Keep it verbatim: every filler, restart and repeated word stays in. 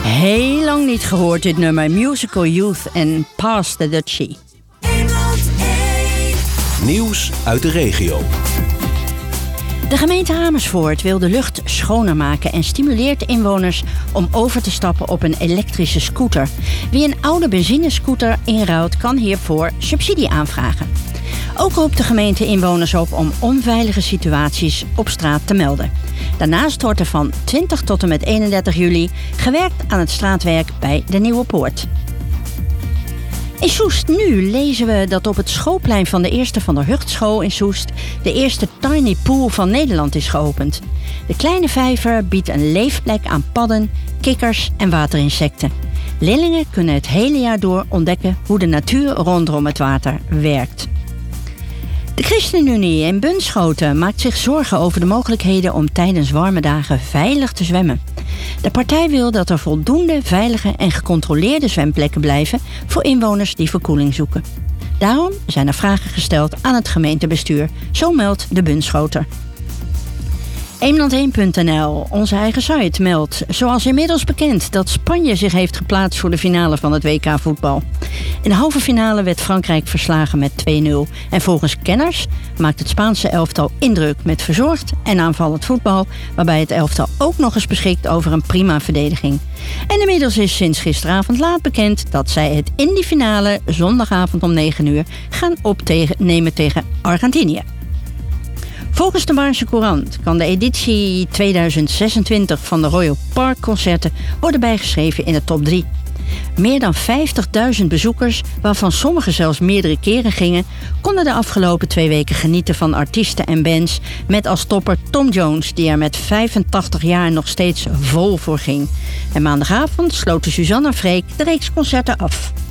Heel lang niet gehoord dit nummer. Musical Youth en Pass the Dutchie. Nieuws uit de regio. De gemeente Amersfoort wil de lucht schoner maken en stimuleert inwoners om over te stappen op een elektrische scooter. Wie een oude benzinescooter inruilt, kan hiervoor subsidie aanvragen. Ook roept de gemeente inwoners op om onveilige situaties op straat te melden. Daarnaast wordt er van twintig tot en met eenendertig juli gewerkt aan het straatwerk bij de Nieuwe Poort. In Soest nu lezen we dat op het schoolplein van de Eerste van der Hughtschool in Soest de eerste tiny pool van Nederland is geopend. De kleine vijver biedt een leefplek aan padden, kikkers en waterinsecten. Leerlingen kunnen het hele jaar door ontdekken hoe de natuur rondom het water werkt. De ChristenUnie in Bunschoten maakt zich zorgen over de mogelijkheden om tijdens warme dagen veilig te zwemmen. De partij wil dat er voldoende veilige en gecontroleerde zwemplekken blijven voor inwoners die verkoeling zoeken. Daarom zijn er vragen gesteld aan het gemeentebestuur, zo meldt de Bunschoter. Eemland één punt n l, onze eigen site, meldt, zoals inmiddels bekend, dat Spanje zich heeft geplaatst voor de finale van het W K voetbal. In de halve finale werd Frankrijk verslagen met twee nul. En volgens kenners maakt het Spaanse elftal indruk met verzorgd en aanvallend voetbal, waarbij het elftal ook nog eens beschikt over een prima verdediging. En inmiddels is sinds gisteravond laat bekend dat zij het in die finale zondagavond om negen uur gaan opnemen tegen Argentinië. Volgens de Baarnse Courant kan de editie tweeduizend zesentwintig van de Royal Park Concerten worden bijgeschreven in de top drie. Meer dan vijftigduizend bezoekers, waarvan sommigen zelfs meerdere keren gingen, konden de afgelopen twee weken genieten van artiesten en bands, met als topper Tom Jones, die er met vijfentachtig jaar nog steeds vol voor ging. En maandagavond sloten Suzanne en Freek de reeks concerten af.